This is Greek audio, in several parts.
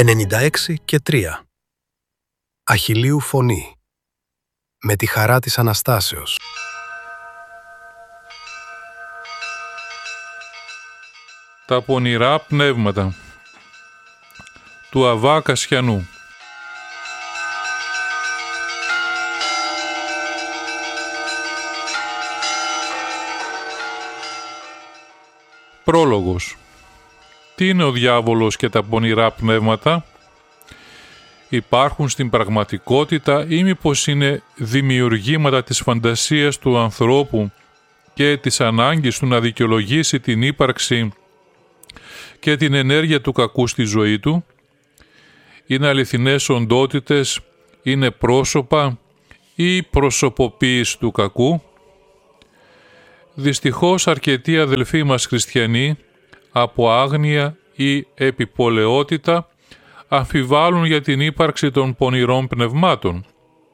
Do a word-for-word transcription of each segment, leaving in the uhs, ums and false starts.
ενενήντα έξι και τρία. Αχιλλείου φωνή. Με τη χαρά της Αναστάσεως. Τα πονηρά πνεύματα του Αββά Κασιανού. Πρόλογος. Τι είναι ο διάβολος και τα πονηρά πνεύματα? Υπάρχουν στην πραγματικότητα ή μήπως είναι δημιουργήματα της φαντασίας του ανθρώπου και της ανάγκης του να δικαιολογήσει την ύπαρξη και την ενέργεια του κακού στη ζωή του? Είναι αληθινές οντότητες, είναι πρόσωπα ή προσωποποίηση του κακού? Δυστυχώς αρκετοί αδελφοί μας χριστιανοί από άγνοια ή επιπολαιότητα αμφιβάλλουν για την ύπαρξη των πονηρών πνευμάτων.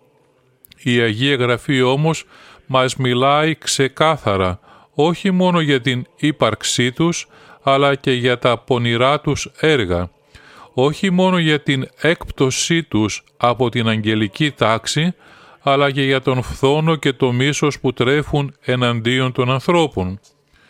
Η Αγία Γραφή όμως μας μιλάει ξεκάθαρα όχι μόνο για την ύπαρξή τους, αλλά και για τα πονηρά τους έργα, όχι μόνο για την έκπτωσή τους από την αγγελική τάξη, αλλά και για τον φθόνο και το μίσος που τρέφουν εναντίον των ανθρώπων.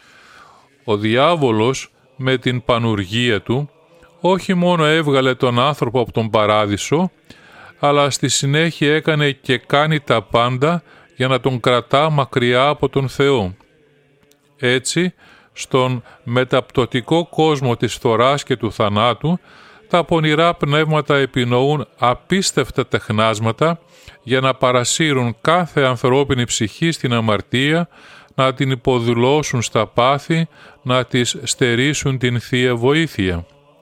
Ο διάβολος με την πανουργία του όχι μόνο έβγαλε τον άνθρωπο από τον παράδεισο, αλλά στη συνέχεια έκανε και κάνει τα πάντα για να τον κρατά μακριά από τον Θεό. Έτσι, στον μεταπτωτικό κόσμο της φθοράς και του θανάτου, τα πονηρά πνεύματα επινοούν απίστευτα τεχνάσματα για να παρασύρουν κάθε ανθρώπινη ψυχή στην αμαρτία, να την υποδουλώσουν στα πάθη, να της στερήσουν την Θεία Βοήθεια.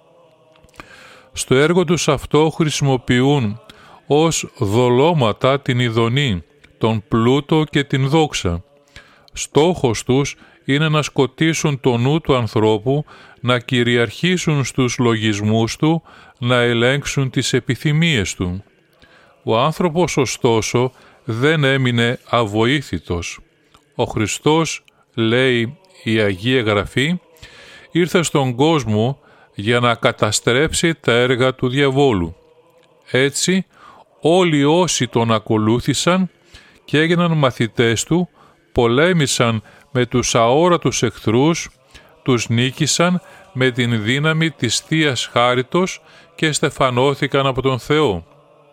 Στο έργο τους αυτό χρησιμοποιούν ως δολώματα την ειδονή, τον πλούτο και την δόξα. Στόχος τους είναι να σκοτίσουν το νου του ανθρώπου, να κυριαρχήσουν στους λογισμούς του, να ελέγξουν τις επιθυμίες του. Ο άνθρωπος ωστόσο δεν έμεινε αβοήθητος. Ο Χριστός, λέει η Αγία Γραφή, ήρθε στον κόσμο για να καταστρέψει τα έργα του διαβόλου. Έτσι, όλοι όσοι τον ακολούθησαν και έγιναν μαθητές του, πολέμησαν με τους αόρατους εχθρούς, τους νίκησαν με την δύναμη της Θείας Χάριτος και στεφανώθηκαν από τον Θεό.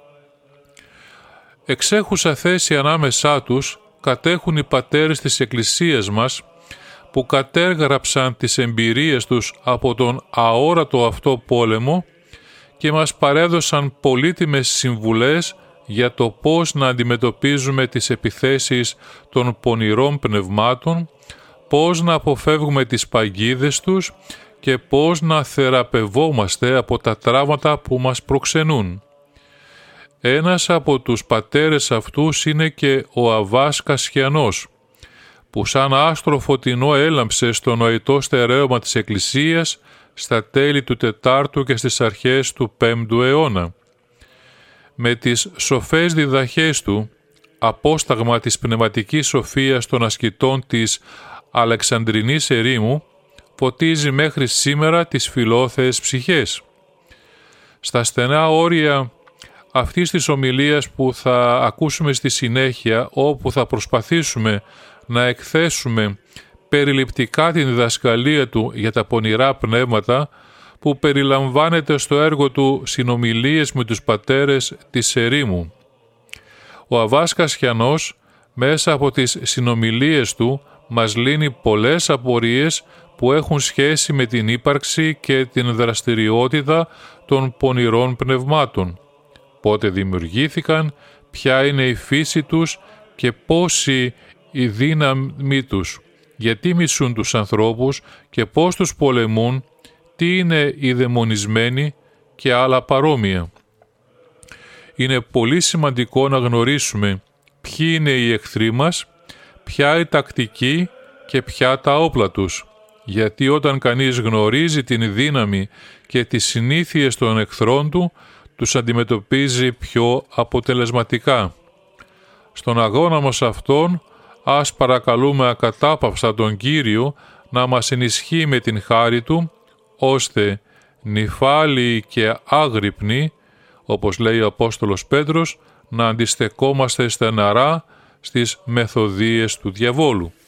Εξέχουσα θέση ανάμεσά τους κατέχουν οι πατέρες της Εκκλησίας μας, που κατέγραψαν τις εμπειρίες τους από τον αόρατο αυτό πόλεμο και μας παρέδωσαν πολύτιμες συμβουλές για το πώς να αντιμετωπίζουμε τις επιθέσεις των πονηρών πνευμάτων, πώς να αποφεύγουμε τις παγίδες τους και πώς να θεραπευόμαστε από τα τραύματα που μας προξενούν. Ένας από τους πατέρες αυτούς είναι και ο Αββάς Κασιανός, που σαν άστρο φωτεινό έλαμψε στο νοητό στερέωμα της Εκκλησίας στα τέλη του τετάρτου και στις αρχές του πέμπτου αιώνα. Με τις σοφές διδαχές του, απόσταγμα της πνευματικής σοφίας των ασκητών της Αλεξανδρινής ερήμου, φωτίζει μέχρι σήμερα τις φιλόθεες ψυχές. Στα στενά όρια αυτής της ομιλίας που θα ακούσουμε στη συνέχεια, όπου θα προσπαθήσουμε να εκθέσουμε περιληπτικά την διδασκαλία του για τα πονηρά πνεύματα, που περιλαμβάνεται στο έργο του «Συνομιλίες με τους πατέρες της ερήμου». Ο Αββάς Κασιανός, μέσα από τις συνομιλίες του, μας λύνει πολλές απορίες που έχουν σχέση με την ύπαρξη και την δραστηριότητα των πονηρών πνευμάτων. Πότε δημιουργήθηκαν, ποια είναι η φύση τους και πόση η δύναμη τους, γιατί μισούν τους ανθρώπους και πώς τους πολεμούν, τι είναι οι δαιμονισμένοι και άλλα παρόμοια. Είναι πολύ σημαντικό να γνωρίσουμε ποιοι είναι οι εχθροί μας, ποια η τακτική και ποια τα όπλα τους, γιατί όταν κανείς γνωρίζει την δύναμη και τις συνήθειες των εχθρών του, τους αντιμετωπίζει πιο αποτελεσματικά. Στον αγώνα μας αυτόν, ας παρακαλούμε ακατάπαυστα τον Κύριο να μας ενισχύει με την χάρη Του, ώστε νυφάλιοι και άγρυπνοι, όπως λέει ο Απόστολος Πέτρος, να αντιστεκόμαστε στεναρά στις μεθοδείες του διαβόλου.